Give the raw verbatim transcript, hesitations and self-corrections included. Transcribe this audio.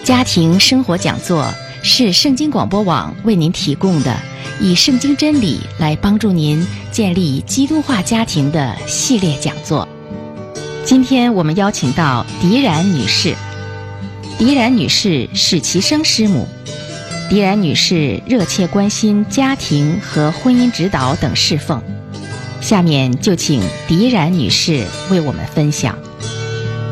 家庭生活讲座是圣经广播网为您提供的以圣经真理来帮助您建立基督化家庭的系列讲座。今天我们邀请到狄然女士。狄然女士是其生师母。狄然女士热切关心家庭和婚姻指导等侍奉。下面就请狄然女士为我们分享。